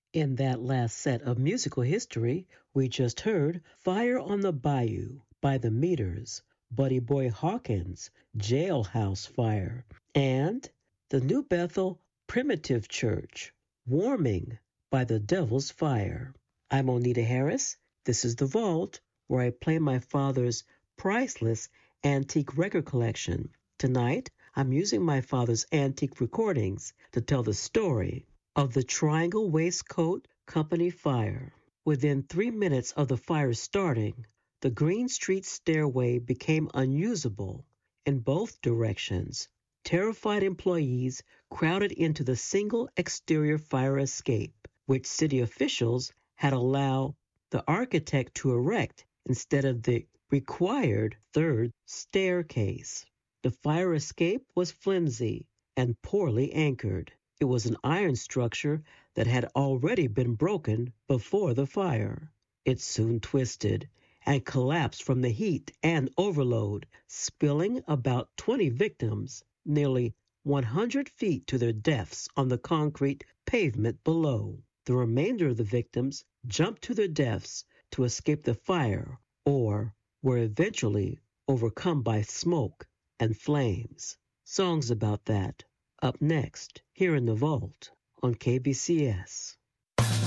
In that last set of musical history, we just heard Fire on the Bayou by the Meters, Buddy Boy Hawkins, Jailhouse Fire, and the New Bethel Primitive Church, Warming by the Devil's Fire. I'm Onita Harris. This is The Vault, where I play my father's priceless antique record collection. Tonight, I'm using my father's antique recordings to tell the story of the Triangle Waistcoat Company fire. Within 3 minutes of the fire starting, the Green Street stairway became unusable in both directions. Terrified employees crowded into the single exterior fire escape, which city officials had allowed the architect to erect instead of the required third staircase. The fire escape was flimsy and poorly anchored. It was an iron structure that had already been broken before the fire. It soon twisted and collapsed from the heat and overload, spilling about 20 victims nearly 100 feet to their deaths on the concrete pavement below. The remainder of the victims jumped to their deaths to escape the fire or were eventually overcome by smoke and flames. Songs about that up next here in the Vault on KBCS.